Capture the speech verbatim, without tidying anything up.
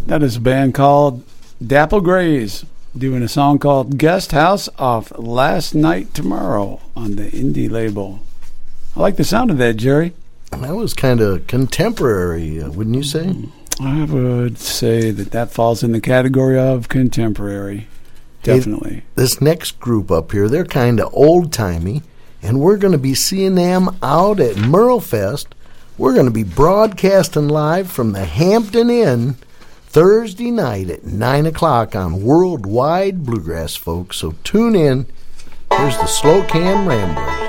That is a band called Dapple Grays doing a song called Guest House off Last Night Tomorrow on the indie label. I like the sound of that, Jerry. That was kind of contemporary, uh, wouldn't you say? I would say that that falls in the category of contemporary. Definitely. Hey, this next group up here, they're kind of old-timey, and we're going to be seeing them out at Merlefest. We're going to be broadcasting live from the Hampton Inn Thursday night at nine o'clock on Worldwide Bluegrass, folks. So tune in. Here's the Slow Can Ramblers.